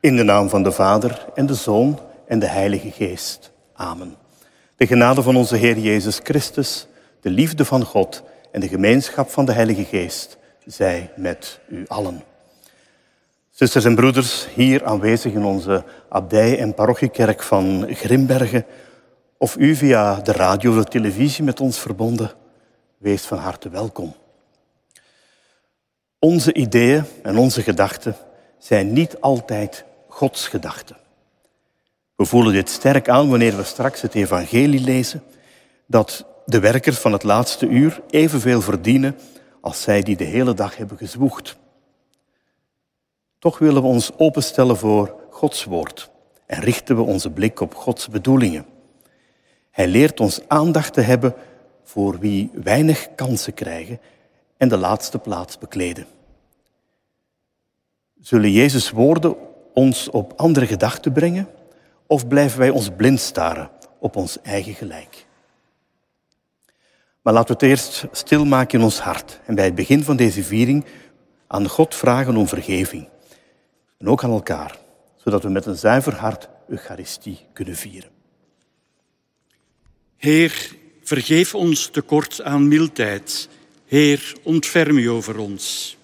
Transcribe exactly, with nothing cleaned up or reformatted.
In de naam van de Vader en de Zoon en de Heilige Geest. Amen. De genade van onze Heer Jezus Christus, de liefde van God en de gemeenschap van de Heilige Geest zij met u allen. Zusters en broeders, hier aanwezig in onze abdij- en parochiekerk van Grimbergen, of u via de radio of de televisie met ons verbonden, wees van harte welkom. Onze ideeën en onze gedachten zijn niet altijd Gods gedachten. We voelen dit sterk aan wanneer we straks het evangelie lezen, dat de werkers van het laatste uur evenveel verdienen als zij die de hele dag hebben gezwoegd. Toch willen we ons openstellen voor Gods woord en richten we onze blik op Gods bedoelingen. Hij leert ons aandacht te hebben voor wie weinig kansen krijgen en de laatste plaats bekleden. Zullen Jezus' woorden ons op andere gedachten brengen of blijven wij ons blind staren op ons eigen gelijk? Maar laten we het eerst stilmaken in ons hart en bij het begin van deze viering aan God vragen om vergeving. En ook aan elkaar, zodat we met een zuiver hart Eucharistie kunnen vieren. Heer, vergeef ons tekort aan mildheid. Heer, ontferm u over ons.